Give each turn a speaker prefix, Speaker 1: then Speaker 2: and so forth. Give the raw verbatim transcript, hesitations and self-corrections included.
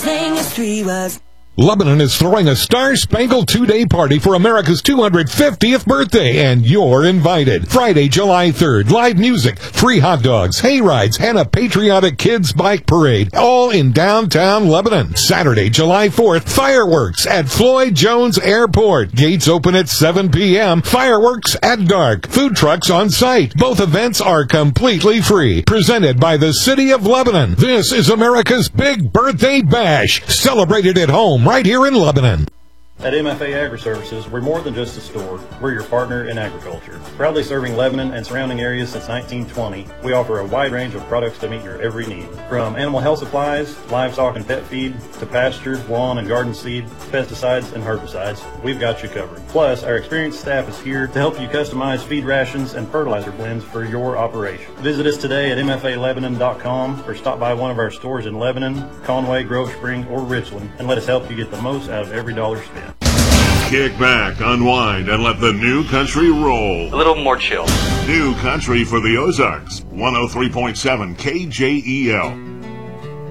Speaker 1: saying history was.
Speaker 2: Lebanon is throwing a star-spangled two-day party for America's two hundred fiftieth birthday, and you're invited. Friday, July third, live music, free hot dogs, hay rides, and a patriotic kids bike parade, all in downtown Lebanon. Saturday, July fourth, fireworks at Floyd Jones Airport. Gates open at seven p.m., fireworks at dark, food trucks on site. Both events are completely free. Presented by the City of Lebanon. This is America's big birthday bash, celebrated at home right here in Lebanon.
Speaker 3: At M F A Agri-Services, we're more than just a store. We're your partner in agriculture. Proudly serving Lebanon and surrounding areas since nineteen twenty, we offer a wide range of products to meet your every need. From animal health supplies, livestock and pet feed, to pasture, lawn and garden seed, pesticides and herbicides, we've got you covered. Plus, our experienced staff is here to help you customize feed rations and fertilizer blends for your operation. Visit us today at M F A Lebanon dot com or stop by one of our stores in Lebanon, Conway, Grove Spring, or Richland, and let us help you get the most out of every dollar spent.
Speaker 4: Kick back, unwind, and let the new country roll.
Speaker 5: A little more chill.
Speaker 4: New country for the Ozarks. one oh three point seven K J E L.